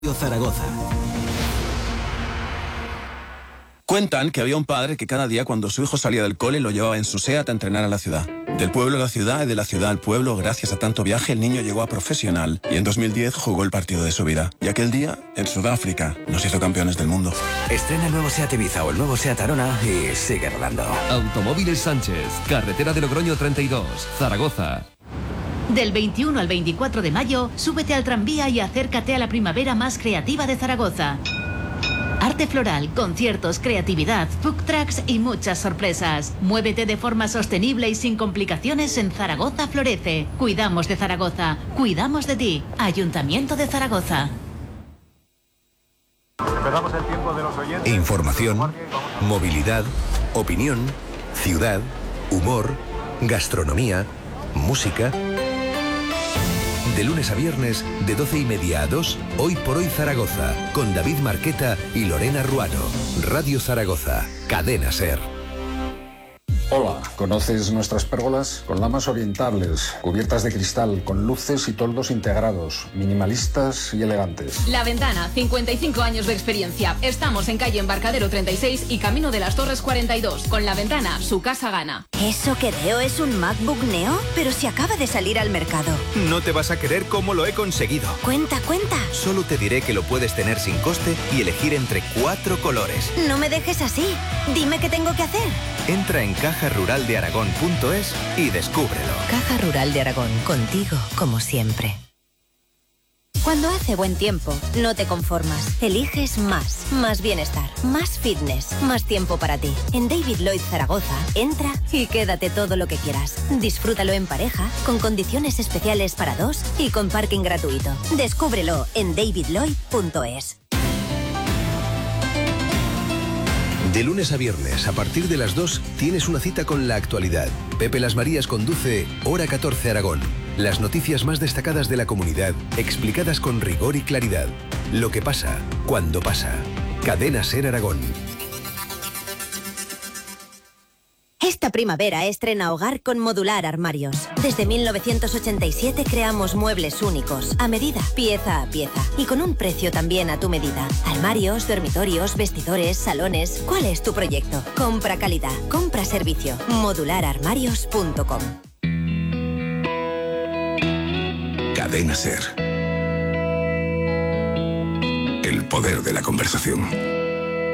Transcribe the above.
Zaragoza. Cuentan que había un padre que cada día cuando su hijo salía del cole lo llevaba en su SEAT a entrenar a la ciudad. Del pueblo a la ciudad y de la ciudad al pueblo, gracias a tanto viaje, el niño llegó a profesional y en 2010 jugó el partido de su vida. Y aquel día, en Sudáfrica, nos hizo campeones del mundo. Estrena el nuevo SEAT Ibiza o el nuevo SEAT Arona y sigue rodando. Automóviles Sánchez, carretera de Logroño 32, Zaragoza. Del 21 al 24 de mayo, súbete al tranvía y acércate a la primavera más creativa de Zaragoza. Arte floral, conciertos, creatividad, food trucks y muchas sorpresas. Muévete de forma sostenible y sin complicaciones en Zaragoza Florece. Cuidamos de Zaragoza, cuidamos de ti. Ayuntamiento de Zaragoza. Empezamos el tiempo de los oyentes. Información, movilidad, opinión, ciudad, humor, gastronomía, música. De lunes a viernes, de 12:30 a 2, Hoy por Hoy Zaragoza, con David Marqueta y Lorena Ruano. Radio Zaragoza, Cadena SER. Hola, ¿conoces nuestras pérgolas? Con lamas orientables, cubiertas de cristal, con luces y toldos integrados, minimalistas y elegantes. La Ventana, 55 años de experiencia. Estamos en calle Embarcadero 36 y Camino de las Torres 42. Con La Ventana, su casa gana. ¿Eso que veo es un MacBook Neo? Pero si acaba de salir al mercado. No te vas a creer cómo lo he conseguido. Cuenta. Solo te diré que lo puedes tener sin coste y elegir entre 4 colores. No me dejes así. Dime qué tengo que hacer. Entra en cajaruraldearagón.es y descúbrelo. Caja Rural de Aragón, contigo como siempre. Cuando hace buen tiempo, no te conformas. Eliges más bienestar, más fitness, más tiempo para ti. En David Lloyd Zaragoza, entra y quédate todo lo que quieras. Disfrútalo en pareja, con condiciones especiales para 2 y con parking gratuito. Descúbrelo en davidlloyd.es. De lunes a viernes, a partir de las 2, tienes una cita con la actualidad. Pepe Las Marías conduce Hora 14 Aragón. Las noticias más destacadas de la comunidad, explicadas con rigor y claridad. Lo que pasa, cuando pasa. Cadena SER Aragón. Esta primavera estrena hogar con Modular Armarios. Desde 1987 creamos muebles únicos, a medida, pieza a pieza, y con un precio también a tu medida. Armarios, dormitorios, vestidores, salones. ¿Cuál es tu proyecto? Compra calidad, compra servicio. Modulararmarios.com. Cadena SER. El poder de la conversación.